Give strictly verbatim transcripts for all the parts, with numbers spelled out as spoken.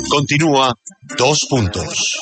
Continúa Dos Puntos.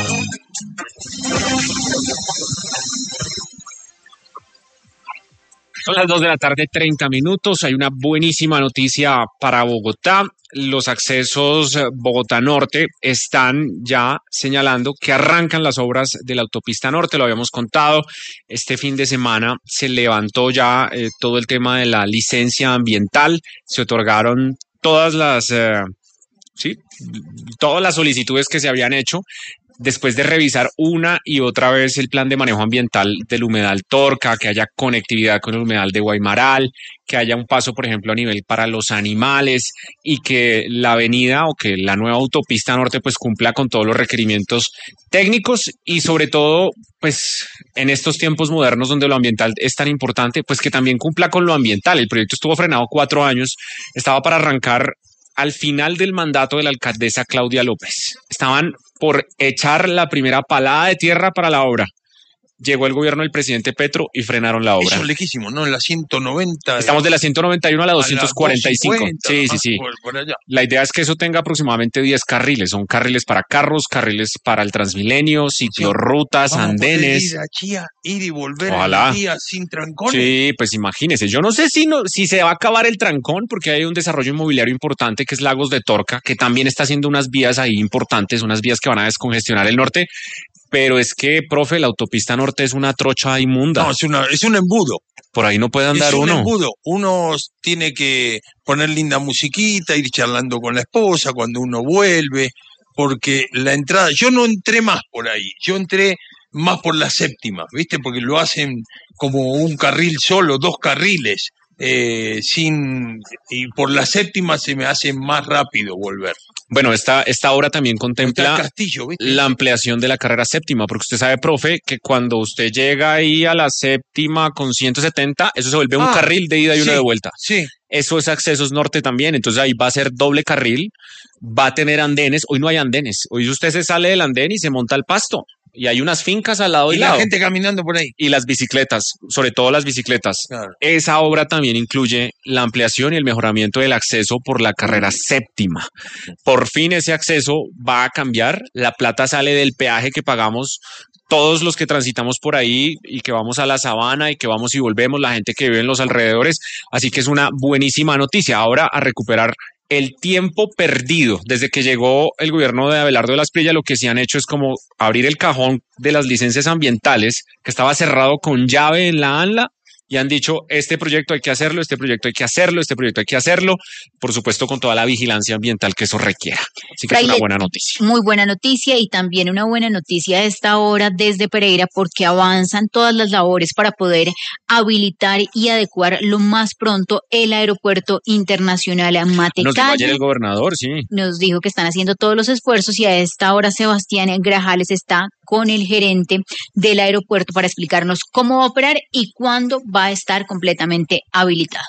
Son las dos de la tarde, treinta minutos. Hay una buenísima noticia para Bogotá. Los accesos Bogotá Norte están ya señalando que arrancan las obras de la autopista norte. Lo habíamos contado. Este fin de semana se levantó ya eh, todo el tema de la licencia ambiental. Se otorgaron todas las, eh, sí, todas las solicitudes que se habían hecho, después de revisar una y otra vez el plan de manejo ambiental del humedal Torca, que haya conectividad con el humedal de Guaymaral, que haya un paso, por ejemplo, a nivel para los animales y que la avenida o que la nueva autopista norte pues cumpla con todos los requerimientos técnicos y sobre todo pues en estos tiempos modernos donde lo ambiental es tan importante, pues que también cumpla con lo ambiental. El proyecto estuvo frenado cuatro años, estaba para arrancar al final del mandato de la alcaldesa Claudia López. Estaban por echar la primera palada de tierra para la obra. Llegó el gobierno del presidente Petro y frenaron la obra. Eso es lejísimo, ¿no? En la ciento noventa. Estamos de la ciento noventa y uno a la doscientos cuarenta y cinco. Sí, sí, sí. Por, por allá. La idea es que eso tenga aproximadamente diez carriles. Son carriles para carros, carriles para el Transmilenio, ciclorrutas, Vamos andenes. A ir, a Chía, ir y volver Ojalá. al día sin trancones. Sí, pues imagínese. Yo no sé si, no, si se va a acabar el trancón, porque hay un desarrollo inmobiliario importante que es Lagos de Torca, que también está haciendo unas vías ahí importantes, unas vías que van a descongestionar el norte. Pero es que, profe, la autopista norte es una trocha inmunda. No, es, una, es un embudo. Por ahí no puede andar es un uno. Embudo. Uno tiene que poner linda musiquita, ir charlando con la esposa cuando uno vuelve, porque la entrada, yo no entré más por ahí, yo entré más por la séptima, ¿viste? Porque lo hacen como un carril solo, dos carriles, eh, sin y por la séptima se me hace más rápido volver. Bueno, esta, esta obra también contempla Castillo, ¿viste? La ampliación de la carrera séptima, porque usted sabe, profe, que cuando usted llega ahí a la séptima con ciento setenta, eso se vuelve ah, un carril de ida y sí, uno de vuelta. Sí. Eso es accesos norte también, entonces ahí va a ser doble carril, va a tener andenes. Hoy no hay andenes, hoy usted se sale del andén y se monta al pasto. Y hay unas fincas al lado y y la lado. gente caminando por ahí. Y las bicicletas, sobre todo las bicicletas. Claro. Esa obra también incluye la ampliación y el mejoramiento del acceso por la carrera séptima. Por fin ese acceso va a cambiar. La plata sale del peaje que pagamos todos los que transitamos por ahí y que vamos a la sabana y que vamos y volvemos, la gente que vive en los alrededores. Así que es una buenísima noticia. Ahora a recuperar el tiempo perdido desde que llegó el gobierno de Abelardo de la Espriella. Lo que sí han hecho es como abrir el cajón de las licencias ambientales que estaba cerrado con llave en la ANLA y han dicho este proyecto hay que hacerlo, este proyecto hay que hacerlo, este proyecto hay que hacerlo, por supuesto con toda la vigilancia ambiental que eso requiera. Así que Fraile, es una buena noticia. Muy buena noticia y también una buena noticia a esta hora desde Pereira porque avanzan todas las labores para poder habilitar y adecuar lo más pronto el aeropuerto internacional a Matecaña. Nos dijo ayer el gobernador, sí. Nos dijo que están haciendo todos los esfuerzos y a esta hora Sebastián Grajales está con el gerente del aeropuerto para explicarnos cómo va a operar y cuándo va a estar completamente habilitado.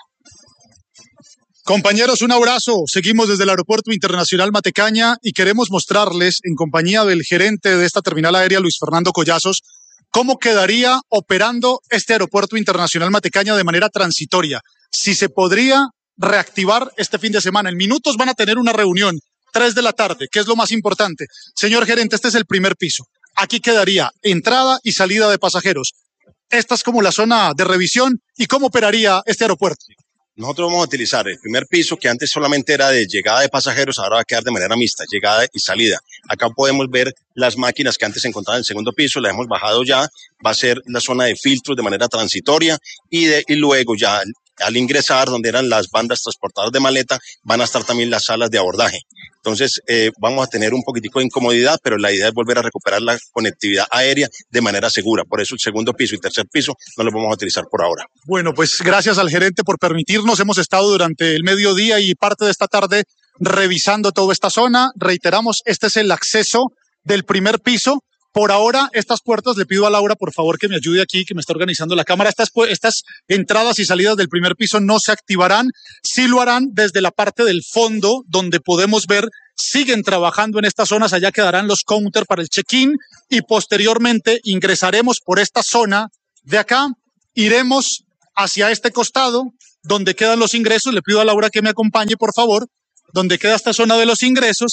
Compañeros, un abrazo. Seguimos desde el Aeropuerto Internacional Matecaña y queremos mostrarles, en compañía del gerente de esta terminal aérea, Luis Fernando Collazos, cómo quedaría operando este Aeropuerto Internacional Matecaña de manera transitoria. Si se podría reactivar este fin de semana. En minutos van a tener una reunión, tres de la tarde, que es lo más importante. Señor gerente, este es el primer piso. Aquí quedaría entrada y salida de pasajeros. Esta es como la zona de revisión. ¿Y cómo operaría este aeropuerto? Nosotros vamos a utilizar el primer piso, que antes solamente era de llegada de pasajeros, ahora va a quedar de manera mixta, llegada y salida. Acá podemos ver las máquinas que antes se encontraban en el segundo piso, las hemos bajado ya, va a ser la zona de filtros de manera transitoria y, de, y luego ya al ingresar, donde eran las bandas transportadoras de maleta, van a estar también las salas de abordaje. Entonces, eh, vamos a tener un poquitico de incomodidad, pero la idea es volver a recuperar la conectividad aérea de manera segura. Por eso el segundo piso y tercer piso no los vamos a utilizar por ahora. Bueno, pues gracias al gerente por permitirnos. Hemos estado durante el mediodía y parte de esta tarde revisando toda esta zona. Reiteramos, este es el acceso del primer piso. Por ahora, estas puertas, le pido a Laura, por favor, que me ayude aquí, que me está organizando la cámara. Estas, estas entradas y salidas del primer piso no se activarán. Sí lo harán desde la parte del fondo, donde podemos ver, siguen trabajando en estas zonas. Allá quedarán los counters para el check-in y posteriormente ingresaremos por esta zona de acá. Iremos hacia este costado, donde quedan los ingresos. Le pido a Laura que me acompañe, por favor, donde queda esta zona de los ingresos.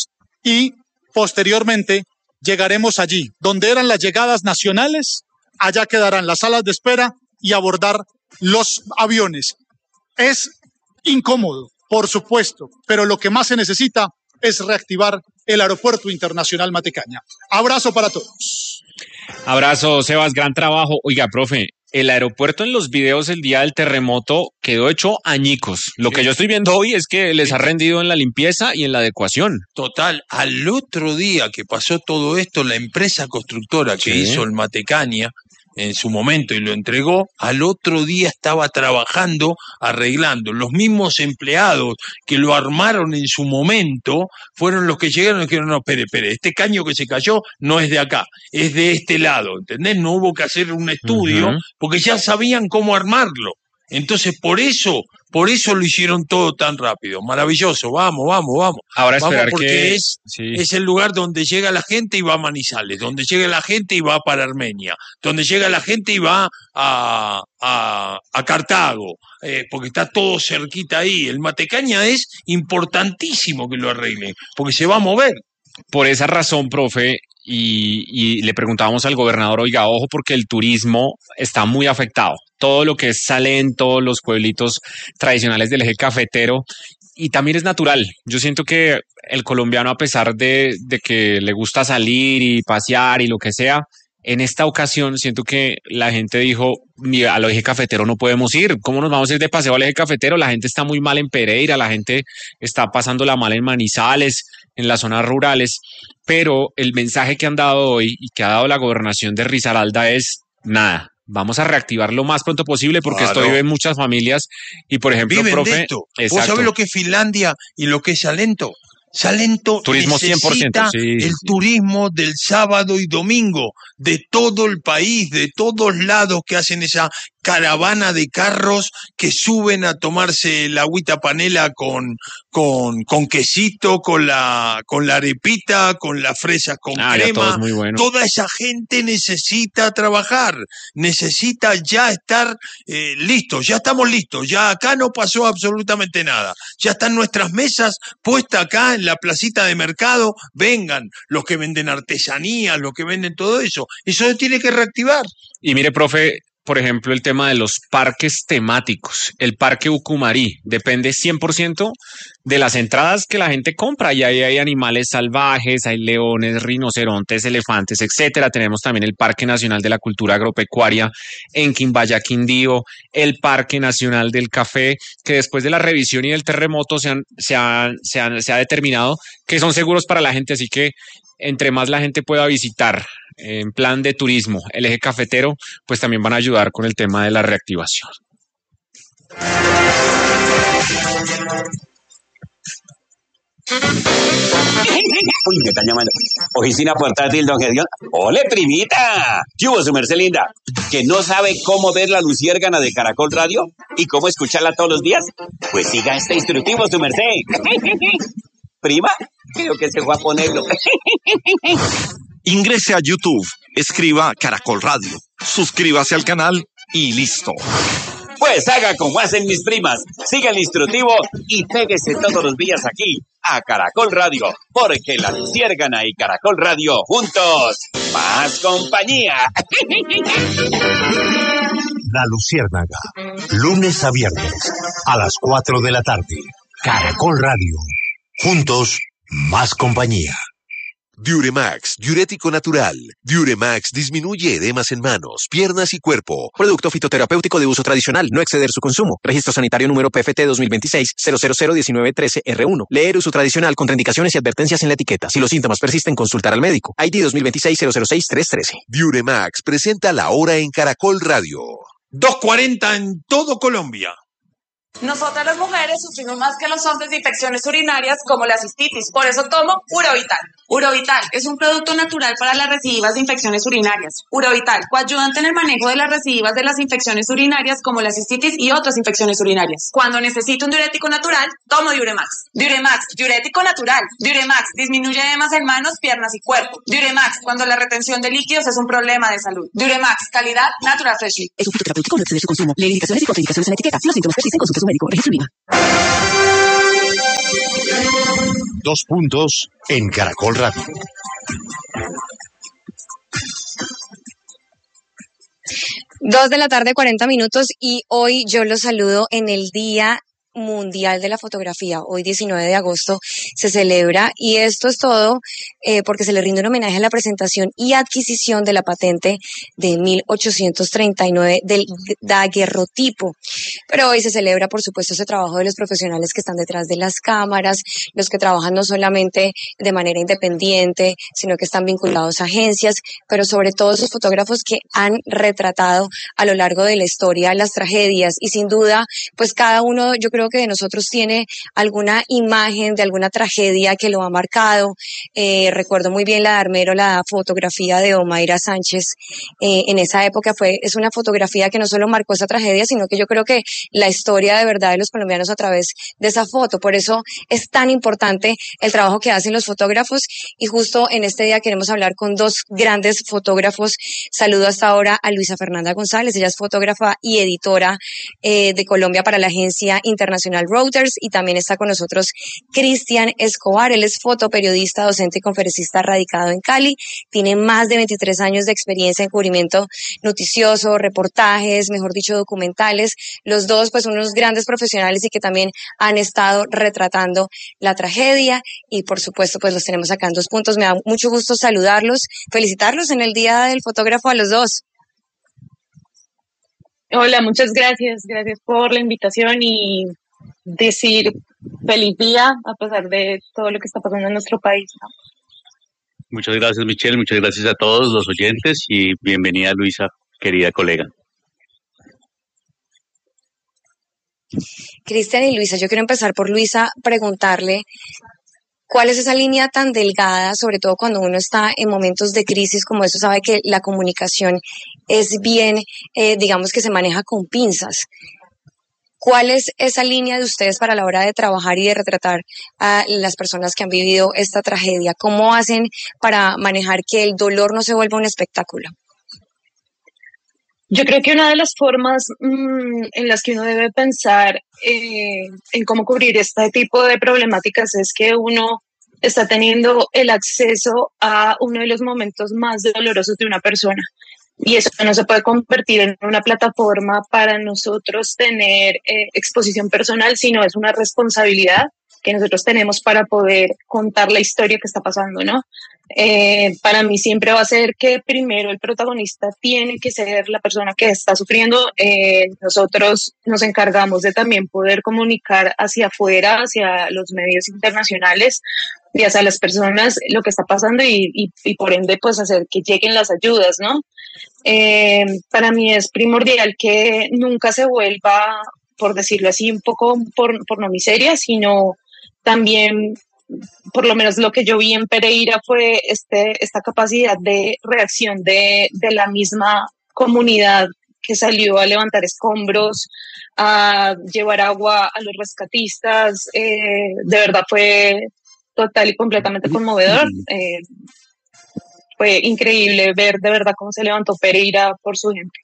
y posteriormente llegaremos allí, donde eran las llegadas nacionales, allá quedarán las salas de espera y abordar los aviones. Es incómodo, por supuesto, pero lo que más se necesita es reactivar el Aeropuerto Internacional Matecaña. Abrazo para todos. Abrazo, Sebas, gran trabajo. Oiga, profe, el aeropuerto en los videos el día del terremoto quedó hecho añicos. Lo Sí. que yo estoy viendo hoy es que les ha rendido en la limpieza y en la adecuación. Total, al otro día que pasó todo esto, la empresa constructora que Sí. hizo el Matecaña en su momento y lo entregó, al otro día estaba trabajando, arreglando. Los mismos empleados que lo armaron en su momento fueron los que llegaron y dijeron, no, espere, espere, este caño que se cayó no es de acá, es de este lado, ¿entendés? No hubo que hacer un estudio Ujú. porque ya sabían cómo armarlo. Entonces, por eso, por eso lo hicieron todo tan rápido. Maravilloso, vamos, vamos, vamos. Ahora Vamos esperar porque que... es, sí. es el lugar donde llega la gente y va a Manizales, donde llega la gente y va para Armenia, donde llega la gente y va a, a, a Cartago, eh, porque está todo cerquita ahí. El Matecaña es importantísimo que lo arreglen, porque se va a mover. Por esa razón, profe, y, y le preguntábamos al gobernador, oiga, ojo, porque el turismo está muy afectado. Todo lo que es Salento, los pueblitos tradicionales del eje cafetero, y también es natural. Yo siento que el colombiano, a pesar de, de que le gusta salir y pasear y lo que sea, en esta ocasión siento que la gente dijo, mira, al eje cafetero no podemos ir. ¿Cómo nos vamos a ir de paseo al eje cafetero? La gente está muy mal en Pereira, la gente está pasándola mal en Manizales, en las zonas rurales, pero el mensaje que han dado hoy y que ha dado la gobernación de Risaralda es nada. Vamos a reactivar lo más pronto posible porque Claro. esto vive en muchas familias y, por ejemplo, Viven profe, de esto. ¿Vos exacto. sabés lo que es Finlandia y lo que es Salento? Salento Turismo cien por ciento, necesita sí, sí, el sí. turismo del sábado y domingo, de todo el país, de todos lados que hacen esa caravana de carros que suben a tomarse la agüita panela con, con, con quesito, con la, con la arepita, con las fresas con Ah, ya todo crema. es muy bueno. Toda esa gente necesita trabajar, necesita ya estar eh, listos, ya estamos listos, ya acá no pasó absolutamente nada, ya están nuestras mesas puestas acá en la placita de mercado, vengan los que venden artesanías, los que venden todo eso, eso se tiene que reactivar. Y mire, profe, por ejemplo, el tema de los parques temáticos. El Parque Ucumarí depende cien por ciento de las entradas que la gente compra. Y ahí hay animales salvajes, hay leones, rinocerontes, elefantes, etcétera. Tenemos también el Parque Nacional de la Cultura Agropecuaria en Quimbaya, Quindío, el Parque Nacional del Café, que después de la revisión y del terremoto se, han, se, han, se, han, se ha determinado que son seguros para la gente. Así que entre más la gente pueda visitar en plan de turismo el eje cafetero, pues también van a ayudar con el tema de la reactivación. Uy, me están llamando. Oficina portátil, don Gedión. ¡Ole, primita! ¿Qué hubo, su merced linda? ¿Que no sabe cómo ver la luciérgana de Caracol Radio? ¿Y cómo escucharla todos los días? Pues siga este instructivo, su merced. Prima, creo que se fue a ponerlo. Ingrese a YouTube, escriba Caracol Radio, suscríbase al canal y listo. Pues haga como hacen mis primas. Siga el instructivo y péguese todos los días aquí, a Caracol Radio. Porque la luciérgana y Caracol Radio juntos, más compañía. La Luciérnaga, lunes a viernes, a las cuatro de la tarde. Caracol Radio. Juntos, más compañía. Diuremax, diurético natural. Diuremax disminuye edemas en manos, piernas y cuerpo. Producto fitoterapéutico de uso tradicional, no exceder su consumo. Registro sanitario número P F T dos mil veintiséis cero cero cero diecinueve trece R uno. Leer uso tradicional, contraindicaciones y advertencias en la etiqueta. Si los síntomas persisten, consultar al médico. I D dos mil veintiséis cero cero seis tres trece. Diuremax presenta la hora en Caracol Radio. dos cuarenta en todo Colombia. Nosotras las mujeres sufrimos más que los hombres de infecciones urinarias como la cistitis, por eso tomo Urovital. Urovital es un producto natural para las recidivas de infecciones urinarias. Urovital, coayudante en el manejo de las recidivas de las infecciones urinarias como la cistitis y otras infecciones urinarias. Cuando necesito un diurético natural, tomo Diuremax. Diuremax, diurético natural. Diuremax, disminuye edemas en manos, piernas y cuerpo. Diuremax, cuando la retención de líquidos es un problema de salud. Diuremax, calidad Natural Freshly. Es un fitoterapéutico, no exceder su consumo. Lee indicaciones y contraindicaciones en la etiqueta. Si los síntomas persisten, consulte a su médico. Registro INVIMA. Dos puntos en Caracol Radio. Dos de la tarde, cuarenta minutos, y hoy yo los saludo en el Día Mundial de la Fotografía. Hoy diecinueve de agosto se celebra, y esto es todo eh, porque se le rinde un homenaje a la presentación y adquisición de la patente de mil ochocientos treinta y nueve del daguerrotipo. Pero hoy se celebra, por supuesto, ese trabajo de los profesionales que están detrás de las cámaras, los que trabajan no solamente de manera independiente, sino que están vinculados a agencias, pero sobre todo esos fotógrafos que han retratado a lo largo de la historia las tragedias, y sin duda, pues cada uno, yo creo que de nosotros tiene alguna imagen de alguna tragedia que lo ha marcado. Eh, recuerdo muy bien la de Armero, la fotografía de Omaira Sánchez. Eh, en esa época fue, es una fotografía que no solo marcó esa tragedia, sino que yo creo que la historia de verdad de los colombianos a través de esa foto. Por eso es tan importante el trabajo que hacen los fotógrafos, y justo en este día queremos hablar con dos grandes fotógrafos. Saludo hasta ahora a Luisa Fernanda González. Ella es fotógrafa y editora eh, de Colombia para la agencia internacional Reuters, y también está con nosotros Cristian Escobar. Él es fotoperiodista, docente y conferencista radicado en Cali. Tiene más de veintitrés años de experiencia en cubrimiento noticioso, reportajes, mejor dicho, documentales. Los dos, pues, unos grandes profesionales y que también han estado retratando la tragedia, y por supuesto, pues los tenemos acá en Dos Puntos. Me da mucho gusto saludarlos, felicitarlos en el Día del Fotógrafo a los dos. Hola, muchas gracias. Gracias por la invitación y decir feliz día a pesar de todo lo que está pasando en nuestro país, ¿no? Muchas gracias, Michelle. Muchas gracias a todos los oyentes y bienvenida, Luisa, querida colega. Cristian y Luisa, yo quiero empezar por Luisa, preguntarle cuál es esa línea tan delgada, sobre todo cuando uno está en momentos de crisis como eso, sabe que la comunicación es bien, eh, digamos que se maneja con pinzas. ¿Cuál es esa línea de ustedes para la hora de trabajar y de retratar a las personas que han vivido esta tragedia? ¿Cómo hacen para manejar que el dolor no se vuelva un espectáculo? Yo creo que una de las formas mmm, en las que uno debe pensar eh, en cómo cubrir este tipo de problemáticas es que uno está teniendo el acceso a uno de los momentos más dolorosos de una persona. Y eso no se puede convertir en una plataforma para nosotros tener eh, exposición personal, sino es una responsabilidad que nosotros tenemos para poder contar la historia que está pasando, ¿no? Eh, para mí siempre va a ser que primero el protagonista tiene que ser la persona que está sufriendo. Eh, nosotros nos encargamos de también poder comunicar hacia afuera, hacia los medios internacionales y hacia las personas lo que está pasando, y, y, y por ende pues hacer que lleguen las ayudas, ¿no? Eh, para mí es primordial que nunca se vuelva, por decirlo así, un poco por, por no miseria, sino también, por lo menos lo que yo vi en Pereira fue este, esta capacidad de reacción de, de la misma comunidad que salió a levantar escombros, a llevar agua a los rescatistas. Eh, de verdad fue total y completamente conmovedor. Eh, fue increíble ver de verdad cómo se levantó Pereira por su gente.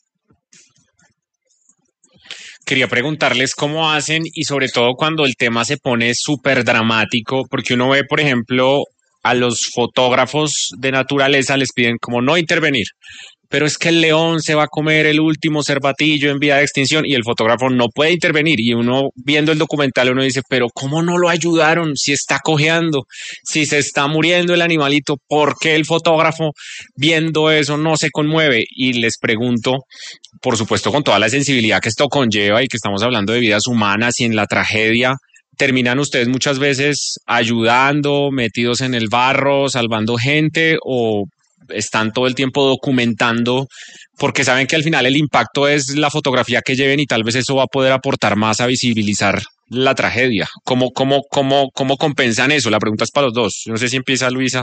Quería preguntarles cómo hacen, y sobre todo cuando el tema se pone súper dramático, porque uno ve, por ejemplo, a los fotógrafos de naturaleza les piden como no intervenir, pero es que el león se va a comer el último cervatillo en vía de extinción y el fotógrafo no puede intervenir, y uno viendo el documental uno dice, pero ¿cómo no lo ayudaron? Si está cojeando, si se está muriendo el animalito, ¿por qué el fotógrafo viendo eso no se conmueve? Y les pregunto, por supuesto con toda la sensibilidad que esto conlleva y que estamos hablando de vidas humanas y en la tragedia, ¿terminan ustedes muchas veces ayudando, metidos en el barro, salvando gente, o están todo el tiempo documentando porque saben que al final el impacto es la fotografía que lleven y tal vez eso va a poder aportar más a visibilizar la tragedia? ¿Cómo, cómo, cómo, cómo compensan eso? La pregunta es para los dos. No sé si empieza Luisa.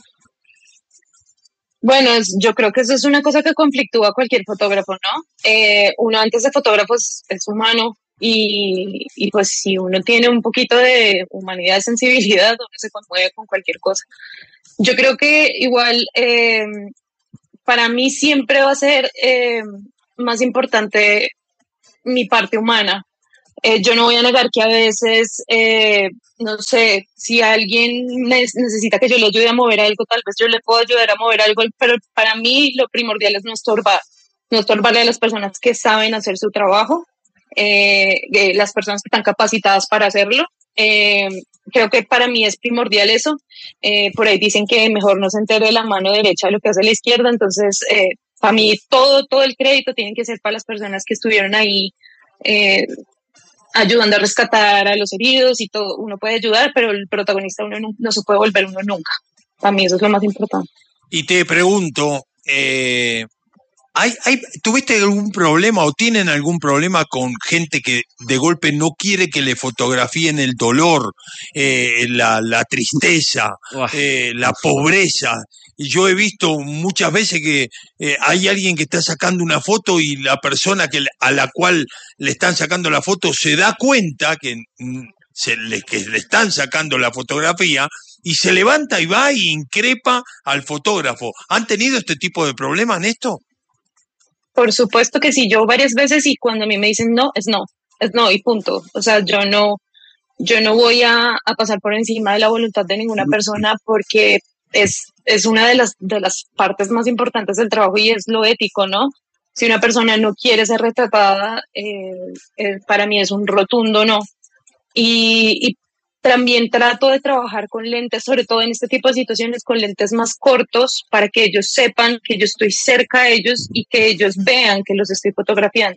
Bueno, yo creo que eso es una cosa que conflictúa a cualquier fotógrafo, ¿no? Eh, uno antes de fotógrafo es, es humano, y, y pues si uno tiene un poquito de humanidad, de sensibilidad, uno se conmueve con cualquier cosa. Yo creo que igual eh, para mí siempre va a ser eh, más importante mi parte humana, Eh, yo no voy a negar que a veces, eh, no sé, si alguien ne- necesita que yo le ayude a mover algo, tal vez yo le puedo ayudar a mover algo, pero para mí lo primordial es no estorbar, no estorbarle a las personas que saben hacer su trabajo, eh, de las personas que están capacitadas para hacerlo. Eh, creo que para mí es primordial eso. Eh, por ahí dicen que mejor no se entere la mano derecha de lo que hace la izquierda, entonces eh, para mí todo, todo el crédito tiene que ser para las personas que estuvieron ahí eh, ayudando a rescatar a los heridos y todo. Uno puede ayudar, pero el protagonista uno no, no se puede volver uno nunca. Para mí eso es lo más importante. Y te pregunto, eh, ¿hay, hay, ¿tuviste algún problema o tienen algún problema con gente que de golpe no quiere que le fotografíen el dolor, eh, la, la tristeza, eh, la pobreza? Y yo he visto muchas veces que eh, hay alguien que está sacando una foto y la persona que, a la cual le están sacando la foto se da cuenta que, mm, se le, que le están sacando la fotografía y se levanta y va y increpa al fotógrafo. ¿Han tenido este tipo de problemas en esto? Por supuesto que sí, yo varias veces, y cuando a mí me dicen no, es no, es no y punto. O sea, yo no, yo no voy a, a pasar por encima de la voluntad de ninguna persona porque es, es una de las, de las partes más importantes del trabajo y es lo ético, ¿no? Si una persona no quiere ser retratada, eh, eh, para mí es un rotundo no. Y, y también trato de trabajar con lentes, sobre todo en este tipo de situaciones, con lentes más cortos para que ellos sepan que yo estoy cerca de ellos y que ellos vean que los estoy fotografiando.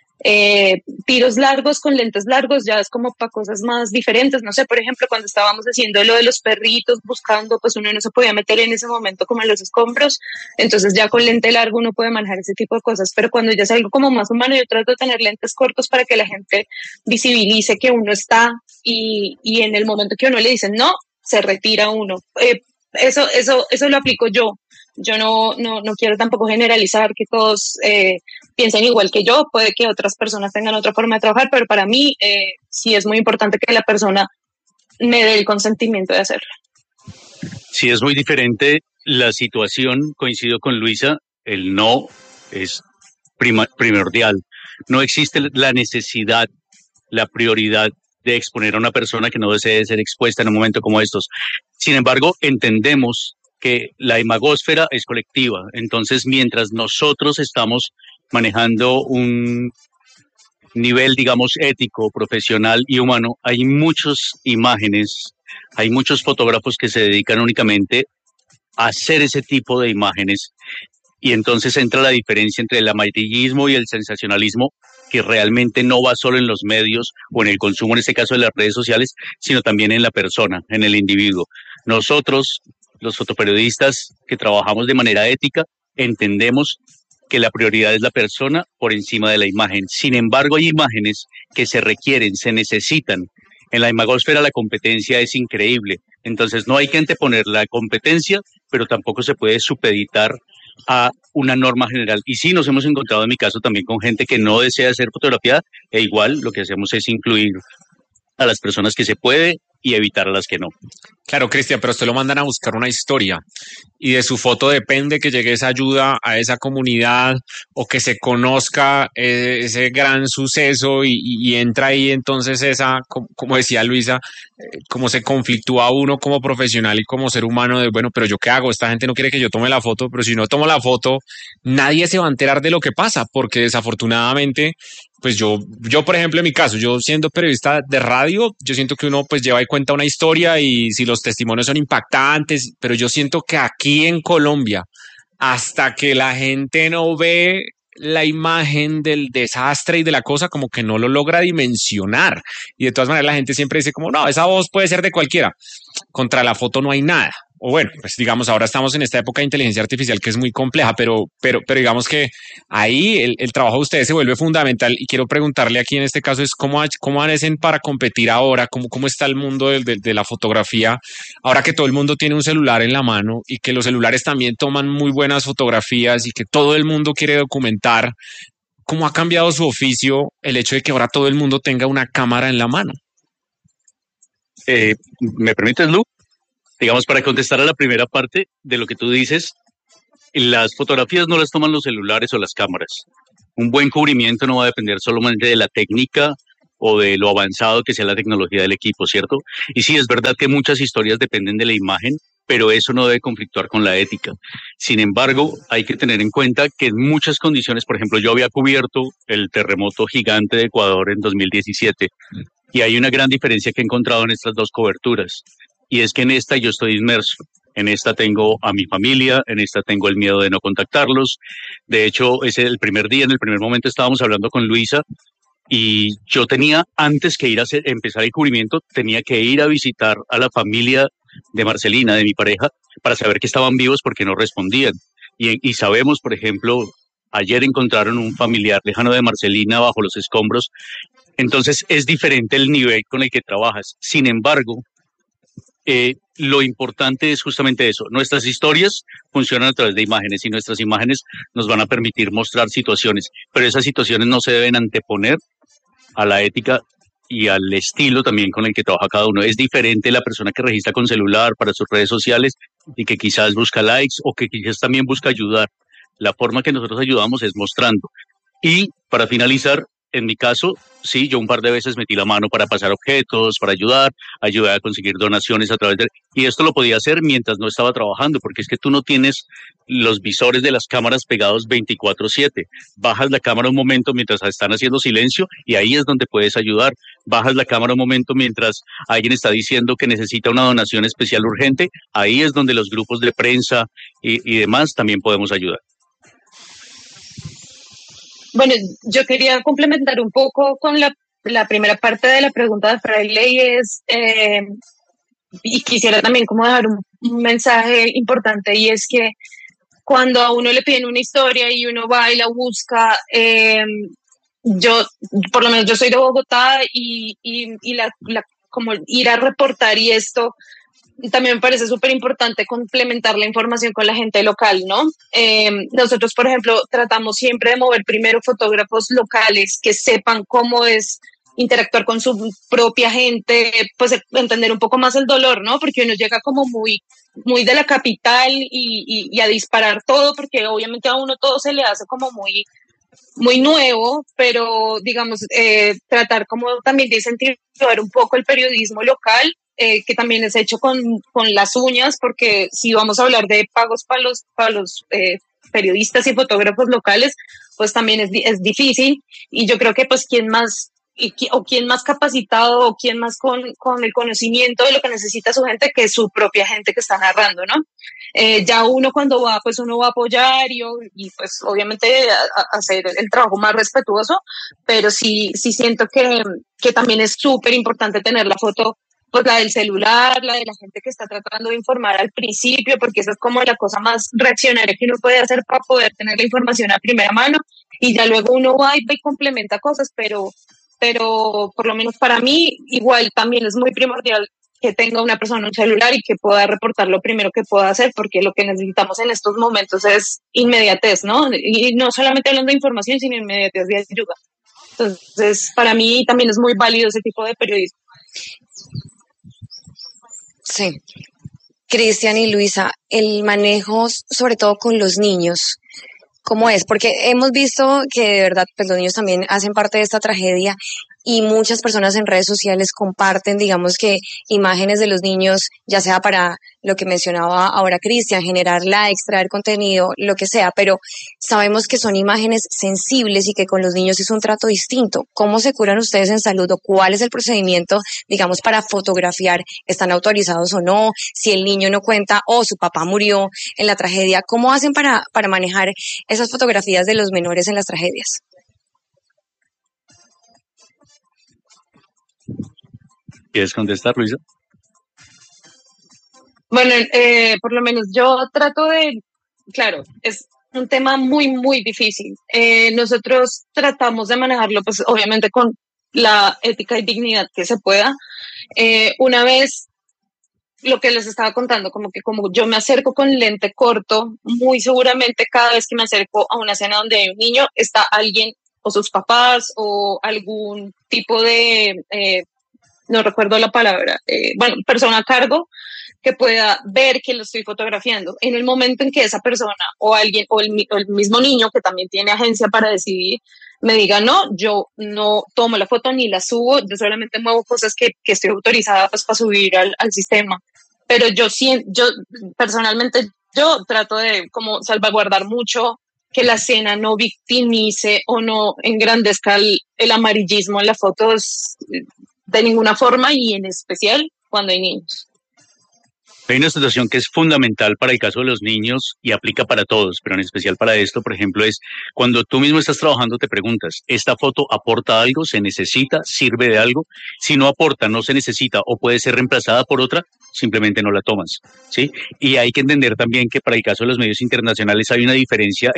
Eh, tiros largos con lentes largos ya es como para cosas más diferentes. No sé, por ejemplo, cuando estábamos haciendo lo de los perritos buscando, pues uno no se podía meter en ese momento como en los escombros, entonces ya con lente largo uno puede manejar ese tipo de cosas, pero cuando ya es algo como más humano yo trato de tener lentes cortos para que la gente visibilice que uno está y, y en el momento que uno le dicen no, se retira uno. Eh, eso, eso, eso lo aplico yo. Yo no, no, no quiero tampoco generalizar que todos eh, piensen igual que yo. Puede que otras personas tengan otra forma de trabajar, pero para mí eh, sí es muy importante que la persona me dé el consentimiento de hacerlo. Sí, es muy diferente la situación. Coincido con Luisa, el no es prima- primordial. No existe la necesidad, la prioridad de exponer a una persona que no desee ser expuesta en un momento como estos. Sin embargo, entendemos que la imagósfera es colectiva. Entonces, mientras nosotros estamos manejando un nivel, digamos, ético, profesional y humano, hay muchas imágenes, hay muchos fotógrafos que se dedican únicamente a hacer ese tipo de imágenes. Y entonces entra la diferencia entre el amarillismo y el sensacionalismo, que realmente no va solo en los medios o en el consumo, en este caso de las redes sociales, sino también en la persona, en el individuo. Nosotros, los fotoperiodistas que trabajamos de manera ética, entendemos que la prioridad es la persona por encima de la imagen. Sin embargo, hay imágenes que se requieren, se necesitan. En la imagósfera la competencia es increíble. Entonces no hay que anteponer la competencia, pero tampoco se puede supeditar a una norma general. Y sí, nos hemos encontrado en mi caso también con gente que no desea hacer fotografía, e igual lo que hacemos es incluir a las personas que se puede y evitar a las que no. Claro, Cristian, pero usted lo mandan a buscar una historia y de su foto depende que llegue esa ayuda a esa comunidad o que se conozca eh, ese gran suceso y, y, y entra ahí entonces esa, como, como decía Luisa, eh, como se conflictúa uno como profesional y como ser humano de, bueno, pero yo qué hago, esta gente no quiere que yo tome la foto, pero si no tomo la foto, nadie se va a enterar de lo que pasa, porque desafortunadamente pues yo, yo, por ejemplo, en mi caso, yo siendo periodista de radio, yo siento que uno pues lleva y cuenta una historia y si los testimonios son impactantes, pero yo siento que aquí en Colombia, hasta que la gente no ve la imagen del desastre y de la cosa, como que no lo logra dimensionar. Y de todas maneras la gente siempre dice como, no, esa voz puede ser de cualquiera. Contra la foto no hay nada. O bueno, pues digamos, ahora estamos en esta época de inteligencia artificial que es muy compleja, pero, pero, pero digamos que ahí el, el trabajo de ustedes se vuelve fundamental y quiero preguntarle aquí en este caso es cómo, cómo hacen para competir ahora, cómo, cómo está el mundo de, de, de la fotografía, ahora que todo el mundo tiene un celular en la mano y que los celulares también toman muy buenas fotografías y que todo el mundo quiere documentar. ¿Cómo ha cambiado su oficio el hecho de que ahora todo el mundo tenga una cámara en la mano? Eh, ¿Me permites, Lu? Digamos, para contestar a la primera parte de lo que tú dices, las fotografías no las toman los celulares o las cámaras. Un buen cubrimiento no va a depender solamente de la técnica o de lo avanzado que sea la tecnología del equipo, ¿cierto? Y sí, es verdad que muchas historias dependen de la imagen, pero eso no debe conflictuar con la ética. Sin embargo, hay que tener en cuenta que en muchas condiciones, por ejemplo, yo había cubierto el terremoto gigante de Ecuador en dos mil diecisiete y hay una gran diferencia que he encontrado en estas dos coberturas, y es que en esta yo estoy inmerso. En esta tengo a mi familia, en esta tengo el miedo de no contactarlos. De hecho, ese el primer día, en el primer momento estábamos hablando con Luisa y yo tenía, antes que ir a hacer, empezar el cubrimiento, tenía que ir a visitar a la familia de Marcelina, de mi pareja, para saber que estaban vivos porque no respondían. Y, y sabemos, por ejemplo, ayer encontraron un familiar lejano de Marcelina bajo los escombros. Entonces es diferente el nivel con el que trabajas. Sin embargo, eh, lo importante es justamente eso. Nuestras historias funcionan a través de imágenes y nuestras imágenes nos van a permitir mostrar situaciones, pero esas situaciones no se deben anteponer a la ética y al estilo también con el que trabaja cada uno. Es diferente la persona que registra con celular para sus redes sociales y que quizás busca likes o que quizás también busca ayudar. La forma que nosotros ayudamos es mostrando. Y para finalizar, en mi caso, sí, yo un par de veces metí la mano para pasar objetos, para ayudar, ayudar a conseguir donaciones a través de... Y esto lo podía hacer mientras no estaba trabajando, porque es que tú no tienes los visores de las cámaras pegados veinticuatro siete. Bajas la cámara un momento mientras están haciendo silencio y ahí es donde puedes ayudar. Bajas la cámara un momento mientras alguien está diciendo que necesita una donación especial urgente. Ahí es donde los grupos de prensa y, y demás también podemos ayudar. Bueno, yo quería complementar un poco con la, la primera parte de la pregunta de Fraile, es, eh, y quisiera también como dejar un, un mensaje importante, y es que cuando a uno le piden una historia y uno va y la busca, eh, yo, por lo menos yo soy de Bogotá y, y, y la, la, como ir a reportar y esto, también me parece súper importante complementar la información con la gente local, ¿no? Eh, nosotros, por ejemplo, tratamos siempre de mover primero fotógrafos locales que sepan cómo es interactuar con su propia gente, pues entender un poco más el dolor, ¿no? Porque uno llega como muy, muy de la capital y, y, y a disparar todo, porque obviamente a uno todo se le hace como muy, muy nuevo, pero digamos, eh, tratar como también de incentivar un poco el periodismo local, Eh, que también es hecho con, con las uñas, porque si vamos a hablar de pagos para los, para los eh, periodistas y fotógrafos locales, pues también es, es difícil, y yo creo que pues quien más, y, o quien más capacitado, o quien más con, con el conocimiento de lo que necesita su gente, que su propia gente que está narrando, ¿no? Eh, ya uno cuando va, pues uno va a apoyar y, y pues obviamente a, a hacer el trabajo más respetuoso, pero sí, sí siento que, que también es súper importante tener la foto, pues la del celular, la de la gente que está tratando de informar al principio, porque esa es como la cosa más reaccionaria que uno puede hacer para poder tener la información a primera mano, y ya luego uno va y, va y complementa cosas, pero, pero por lo menos para mí igual también es muy primordial que tenga una persona un celular y que pueda reportar lo primero que pueda hacer, porque lo que necesitamos en estos momentos es inmediatez, ¿no? Y no solamente hablando de información, sino inmediatez de ayuda. Entonces, para mí también es muy válido ese tipo de periodismo. Sí. Cristian y Luisa, el manejo, sobre todo con los niños, ¿cómo es? Porque hemos visto que de verdad pues los niños también hacen parte de esta tragedia, y muchas personas en redes sociales comparten, digamos que imágenes de los niños, ya sea para lo que mencionaba ahora Cristian, generar likes, traer contenido, lo que sea, pero sabemos que son imágenes sensibles y que con los niños es un trato distinto. ¿Cómo se curan ustedes en salud, o cuál es el procedimiento, digamos, para fotografiar? ¿Están autorizados o no? Si el niño no cuenta o su papá murió en la tragedia, ¿cómo hacen para, para manejar esas fotografías de los menores en las tragedias? ¿Quieres contestar, Luisa? Bueno, eh, por lo menos yo trato de, claro, es un tema muy, muy difícil. Eh, nosotros tratamos de manejarlo, pues obviamente con la ética y dignidad que se pueda. Eh, una vez, lo que les estaba contando, como que como yo me acerco con lente corto, muy seguramente cada vez que me acerco a una escena donde hay un niño, está alguien, o sus papás, o algún tipo de... Eh, no recuerdo la palabra, eh, bueno, persona a cargo que pueda ver que lo estoy fotografiando. En el momento en que esa persona o alguien o el, o el mismo niño que también tiene agencia para decidir me diga, no, yo no tomo la foto ni la subo, yo solamente muevo cosas que, que estoy autorizada pues para subir al, al sistema. Pero yo sí, yo personalmente, yo trato de como salvaguardar mucho que la escena no victimice o no engrandezca el, el amarillismo en las fotos de ninguna forma, y en especial cuando hay niños. Hay una situación que es fundamental para el caso de los niños y aplica para todos, pero en especial para esto, por ejemplo, es cuando tú mismo estás trabajando, te preguntas, ¿esta foto aporta algo? ¿Se necesita? ¿Sirve de algo? Si no aporta, no se necesita o puede ser reemplazada por otra, simplemente no la tomas, ¿sí? Y hay que entender también que para el caso de los medios internacionales hay una diferencia